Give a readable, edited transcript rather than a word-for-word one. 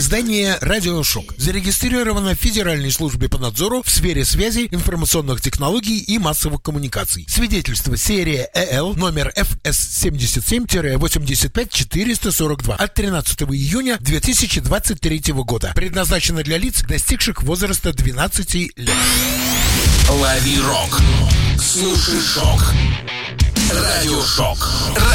Издание «Радиошок» зарегистрировано в Федеральной службе по надзору в сфере связи, информационных технологий и массовых коммуникаций. Свидетельство серия ЭЛ номер ФС-77-85442 от 13 июня 2023 года. Предназначено для лиц, достигших возраста 12 лет. Лови рок. Слушай шок. Радиошок.